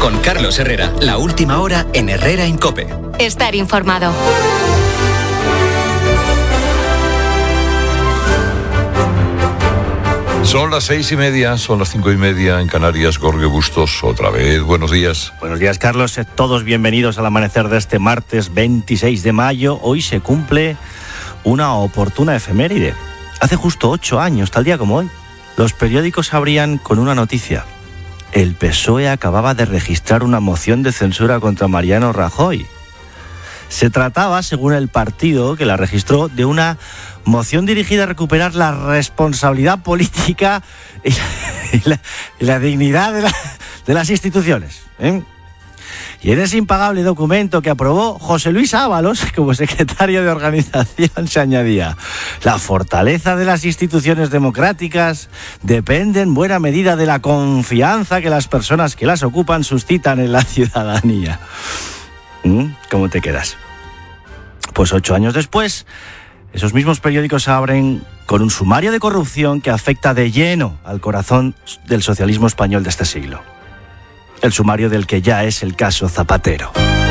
Con Carlos Herrera, la última hora en Herrera en COPE. Estar informado. Son las 6:30, son las 5:30 en Canarias. Jorge Bustos, otra vez. Buenos días. Buenos días, Carlos. Todos bienvenidos al amanecer de este martes 26 de mayo. Hoy se cumple una oportuna efeméride. Hace justo 8 años, tal día como hoy, los periódicos abrían con una noticia. El PSOE acababa de registrar una moción de censura contra Mariano Rajoy. Se trataba, según el partido que la registró, de una moción dirigida a recuperar la responsabilidad política y la dignidad de las instituciones, ¿eh? Y en ese impagable documento que aprobó José Luis Ábalos como secretario de organización se añadía: la fortaleza de las instituciones democráticas depende en buena medida de la confianza que las personas que las ocupan suscitan en la ciudadanía. ¿Cómo te quedas? Pues 8 años después, esos mismos periódicos abren con un sumario de corrupción que afecta de lleno al corazón del socialismo español de este siglo. El sumario del que ya es el caso Zapatero.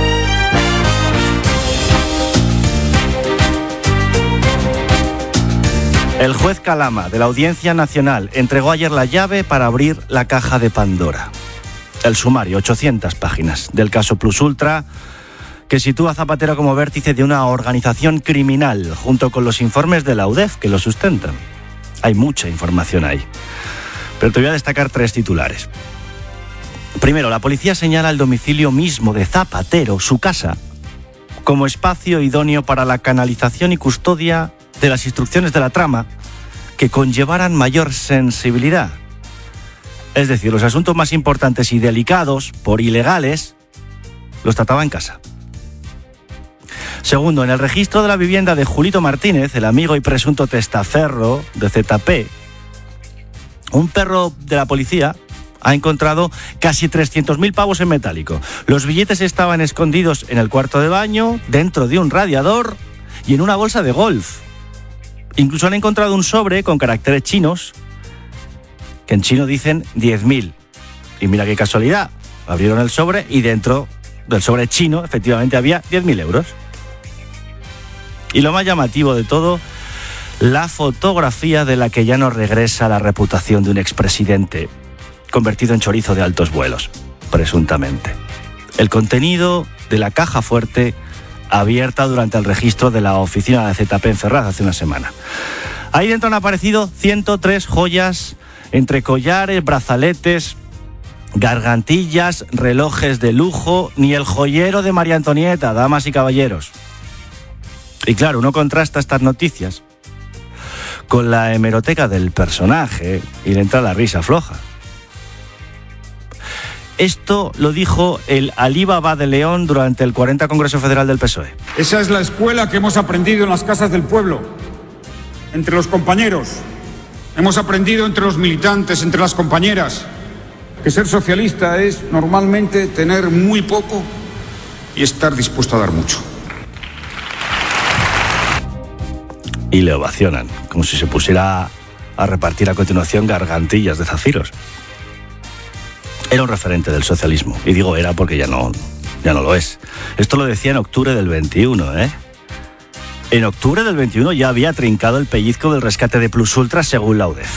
El juez Calama, de la Audiencia Nacional, entregó ayer la llave para abrir la caja de Pandora. El sumario, 800 páginas, del caso Plus Ultra, que sitúa a Zapatero como vértice de una organización criminal, junto con los informes de la UDEF que lo sustentan. Hay mucha información ahí. Pero te voy a destacar 3 titulares. Primero, la policía señala el domicilio mismo de Zapatero, su casa, como espacio idóneo para la canalización y custodia de las instrucciones de la trama que conllevaran mayor sensibilidad. Es decir, los asuntos más importantes y delicados, por ilegales, los trataba en casa. Segundo, en el registro de la vivienda de Julito Martínez, el amigo y presunto testaferro de ZP, un perro de la policía ha encontrado casi 300.000 pavos en metálico. Los billetes estaban escondidos en el cuarto de baño, dentro de un radiador y en una bolsa de golf. Incluso han encontrado un sobre con caracteres chinos, que en chino dicen 10.000. Y mira qué casualidad, abrieron el sobre y dentro del sobre chino efectivamente había 10.000 euros. Y lo más llamativo de todo, la fotografía de la que ya no regresa la reputación de un expresidente, convertido en chorizo de altos vuelos, presuntamente. El contenido de la caja fuerte abierta durante el registro de la oficina de ZP en Ferraz hace una semana. Ahí dentro han aparecido 103 joyas, entre collares, brazaletes, gargantillas, relojes de lujo, ni el joyero de María Antonieta, damas y caballeros. Y claro, uno contrasta estas noticias con la hemeroteca del personaje y le entra la risa floja. Esto lo dijo el Alí Baba de León durante el 40 Congreso Federal del PSOE. Esa es la escuela que hemos aprendido en las casas del pueblo, entre los compañeros. Hemos aprendido entre los militantes, entre las compañeras, que ser socialista es normalmente tener muy poco y estar dispuesto a dar mucho. Y le ovacionan, como si se pusiera a repartir a continuación gargantillas de zafiros. Era un referente del socialismo, y digo era porque ya no lo es. Esto lo decía en octubre del 21, ¿eh? En octubre del 21 ya había trincado el pellizco del rescate de Plus Ultra según la UDEF.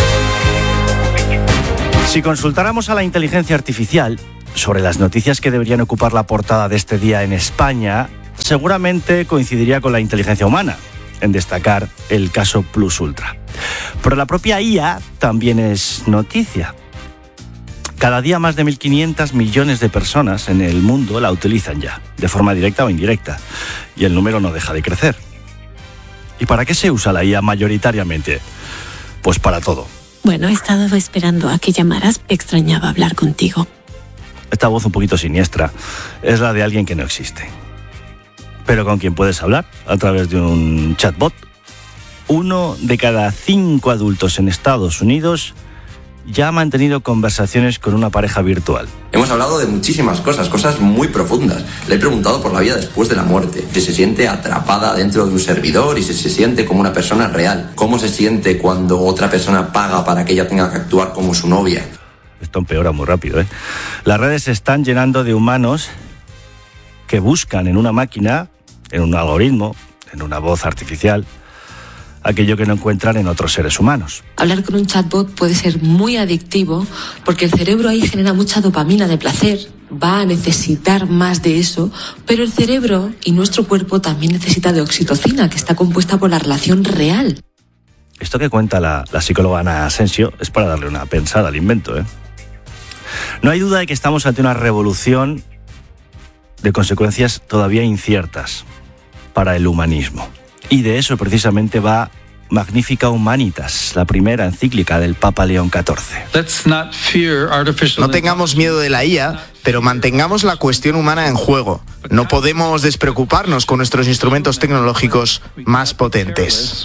Si consultáramos a la inteligencia artificial sobre las noticias que deberían ocupar la portada de este día en España, seguramente coincidiría con la inteligencia humana en destacar el caso Plus Ultra. Pero la propia IA también es noticia. Cada día más de 1.500 millones de personas en el mundo la utilizan ya, de forma directa o indirecta, y el número no deja de crecer. ¿Y para qué se usa la IA mayoritariamente? Pues para todo. Bueno, he estado esperando a que llamaras, extrañaba hablar contigo. Esta voz un poquito siniestra es la de alguien que no existe, pero con quien puedes hablar a través de un chatbot. 1 de cada 5 adultos en Estados Unidos ya ha mantenido conversaciones con una pareja virtual. Hemos hablado de muchísimas cosas muy profundas. Le he preguntado por la vida después de la muerte, si se siente atrapada dentro de un servidor y si se siente como una persona real. Cómo se siente cuando otra persona paga para que ella tenga que actuar como su novia. Esto empeora muy rápido, ¿eh? Las redes se están llenando de humanos que buscan en una máquina, en un algoritmo, en una voz artificial, aquello que no encuentran en otros seres humanos. Hablar con un chatbot puede ser muy adictivo porque el cerebro ahí genera mucha dopamina de placer, va a necesitar más de eso, pero el cerebro y nuestro cuerpo también necesita de oxitocina, que está compuesta por la relación real. Esto que cuenta la psicóloga Ana Asensio es para darle una pensada al invento, ¿eh? No hay duda de que estamos ante una revolución de consecuencias todavía inciertas para el humanismo. Y de eso precisamente va Magnificat Humanitas, la primera encíclica del Papa León XIV. No tengamos miedo de la IA, pero mantengamos la cuestión humana en juego. No podemos despreocuparnos con nuestros instrumentos tecnológicos más potentes.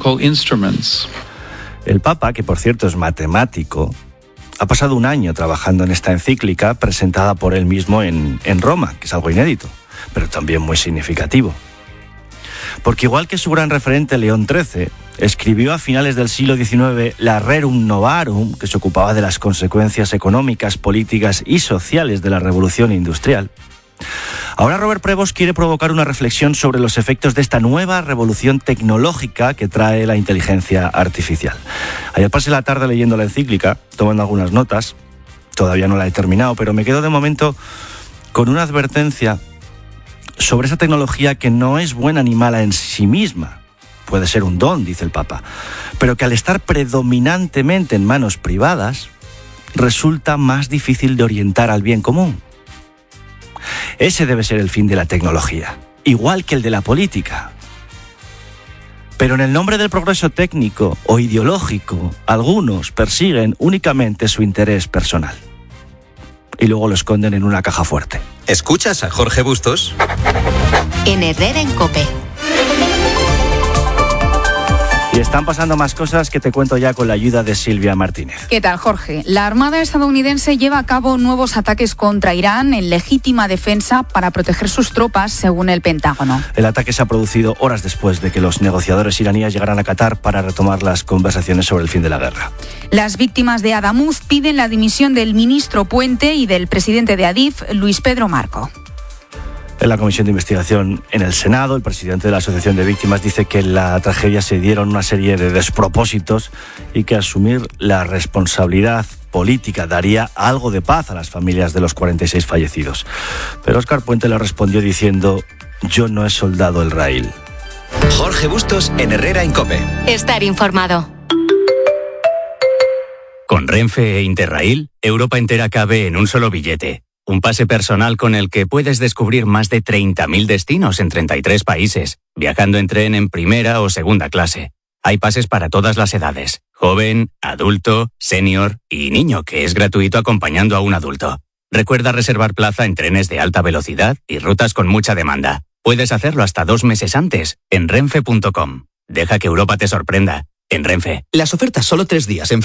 El Papa, que por cierto es matemático, ha pasado un año trabajando en esta encíclica presentada por él mismo en Roma, que es algo inédito, pero también muy significativo. Porque igual que su gran referente León XIII, escribió a finales del siglo XIX la Rerum Novarum, que se ocupaba de las consecuencias económicas, políticas y sociales de la revolución industrial. Ahora Robert Prevost quiere provocar una reflexión sobre los efectos de esta nueva revolución tecnológica que trae la inteligencia artificial. Ayer pasé la tarde leyendo la encíclica, tomando algunas notas. Todavía no la he terminado, pero me quedo de momento con una advertencia sobre esa tecnología que no es buena ni mala en sí misma. Puede ser un don, dice el Papa, pero que al estar predominantemente en manos privadas, resulta más difícil de orientar al bien común. Ese debe ser el fin de la tecnología, igual que el de la política. Pero en el nombre del progreso técnico o ideológico, algunos persiguen únicamente su interés personal. Y luego lo esconden en una caja fuerte. ¿Escuchas a Jorge Bustos? En Herrera en COPE. Y están pasando más cosas que te cuento ya con la ayuda de Silvia Martínez. ¿Qué tal, Jorge? La Armada estadounidense lleva a cabo nuevos ataques contra Irán en legítima defensa para proteger sus tropas, según el Pentágono. El ataque se ha producido horas después de que los negociadores iraníes llegaran a Qatar para retomar las conversaciones sobre el fin de la guerra. Las víctimas de Adamuz piden la dimisión del ministro Puente y del presidente de Adif, Luis Pedro Marco. En la comisión de investigación en el Senado, el presidente de la Asociación de Víctimas dice que en la tragedia se dieron una serie de despropósitos y que asumir la responsabilidad política daría algo de paz a las familias de los 46 fallecidos. Pero Óscar Puente le respondió diciendo: yo no he soldado el raíl. Jorge Bustos en Herrera en COPE. Estar informado. Con Renfe e Interrail, Europa entera cabe en un solo billete. Un pase personal con el que puedes descubrir más de 30.000 destinos en 33 países, viajando en tren en primera o segunda clase. Hay pases para todas las edades: joven, adulto, senior y niño, que es gratuito acompañando a un adulto. Recuerda reservar plaza en trenes de alta velocidad y rutas con mucha demanda. Puedes hacerlo hasta 2 meses antes en renfe.com. Deja que Europa te sorprenda. En Renfe. Las ofertas solo 3 días en